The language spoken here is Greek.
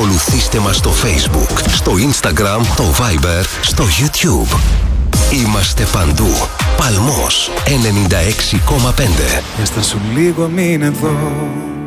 Ακολουθήστε μας στο Facebook, στο Instagram, το Viber, στο YouTube. Είμαστε παντού. Παλμός 96,5. Έστα σου λίγο, μην εδώ.